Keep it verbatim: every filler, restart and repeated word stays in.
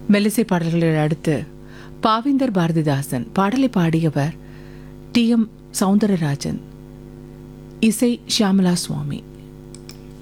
மெல்லிசை பாடல்களில் அடுத்து பாவேந்தர் பாரதிதாசன் பாடலை பாடியவர் டி எம் சௌந்தரராஜன், இசை ஷியாமலா சுவாமி.